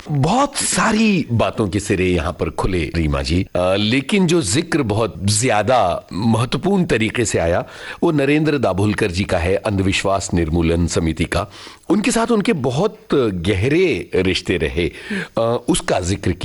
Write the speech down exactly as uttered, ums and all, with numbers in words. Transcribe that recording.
बहुत सारी बातों के सिरे यहाँ पर खुले रीमा जी, आ, लेकिन जो जिक्र बहुत ज्यादा महत्वपूर्ण तरीके से आया वो नरेंद्र दाभोलकर जी का है, अंधविश्वास निर्मूलन समिति का। उनके साथ उनके बहुत गहरे रिश्ते रहे, आ, उसका जिक्र